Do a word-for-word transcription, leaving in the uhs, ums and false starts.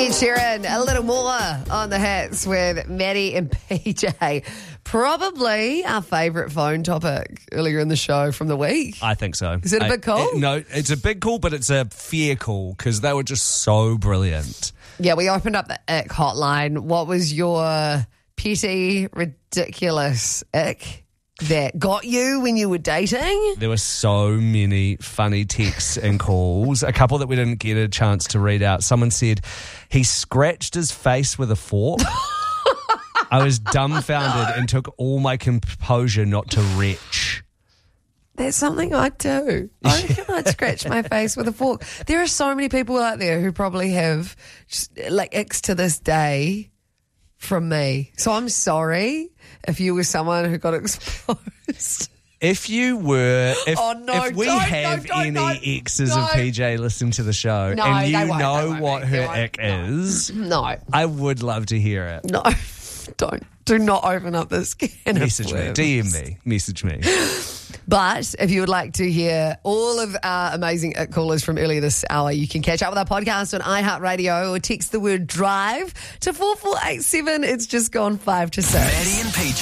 Ed Sheeran, a little more on the hits with Maddie and P J. Probably our favourite phone topic earlier in the show from the week. I think so. Is it a I- big call? it- no, it's a big call, but it's a fair call because they were just so brilliant. Yeah, we opened up the ick hotline. What was your petty, ridiculous ick that got you when you were dating? There were so many funny texts and calls. A couple that we didn't get a chance to read out. Someone said he scratched his face with a fork. I was dumbfounded and took all my composure not to retch. That's something I do. I reckon I'd scratch my face with a fork. There are so many people out there who probably have just, like icks to this day from me. So I'm sorry if you were someone who got exposed. If you were, if, Oh, no, if we don't, have no, don't, any no, exes no. of P J listening to the show No, and they you won't, know they won't what be. They her won't. ick is, No, I would love to hear it. no, don't. Do not open up this can of Message me, worms. D M me, message me. But if you would like to hear all of our amazing ick callers from earlier this hour, you can catch up with our podcast on iHeartRadio or text the word DRIVE to four four eight seven. It's just gone five to six. Maddie and P J.